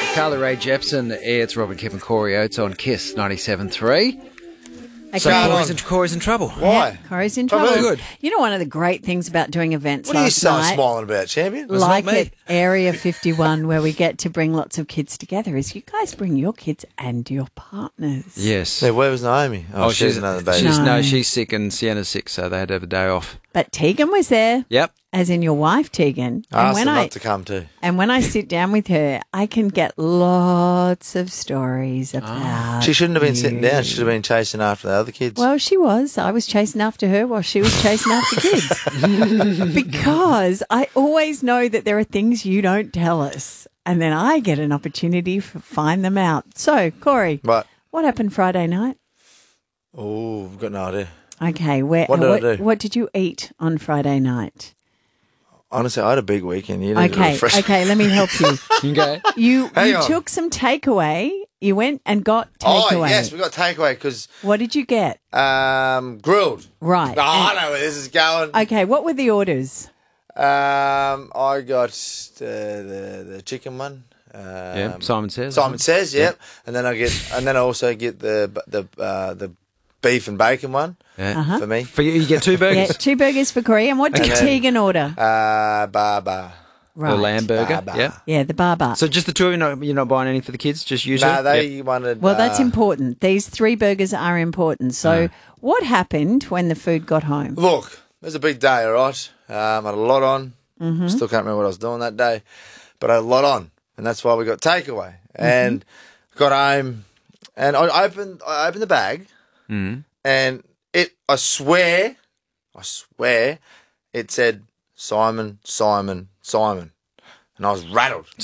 Carly Rae Jepsen, it's Robin, Kip and Corey Oates on KISS 97.3. Okay. So Corey's in trouble. Why? Corey's in Oh, trouble. really good. You know, one of the great things about doing events What are you last so night, smiling about, champion? like not me. at Area 51, where we get to bring lots of kids together, is you guys bring your kids and your partners. Yes. Yeah, where was Naomi? Oh, she's another baby. She's sick and Sienna's sick, so they had to have a day off. But Tegan was there, Yep. as in your wife, Tegan. I asked her not to come too. And when I sit down with her, I can get lots of stories about She shouldn't have been you. sitting down. She should have been chasing after the other kids. Well, she was. I was chasing after her while she was chasing after kids. Because I always know that there are things you don't tell us. And then I get an opportunity to find them out. So, Corey, But, what happened Friday night? oh, I've got no idea. Okay, What did I do? what did you eat on Friday night? Honestly, I had a big weekend. You need to Okay, refresh. okay, let me help you. Okay. You Hang on. took some takeaway. You went and got takeaway. Oh, yes, we got takeaway because What did you get? grilled. Right. Oh, I know where this is going. Okay, what were the orders? I got the chicken one. Yeah, Simon Says. Simon Says, yep. And then I also get the beef and bacon one Yeah. for me. For you get two Yeah, burgers. 2 burgers for Corey. And what did And then- Tegan order? Bar. Right. The lamb burger. Bar. Yeah. Yeah, the bar. So just the two of you, you're not buying any for the kids, just usually? No, they Yep. wanted. Well, that's important. These 3 burgers are important. So what happened when the food got home? Look, it was a big day, all right? I had a lot on. Still can't remember what I was doing that day, but I had a lot on, and that's why we got takeaway. And got home, and I opened the bag, and I swear, it said Simon, and I was rattled.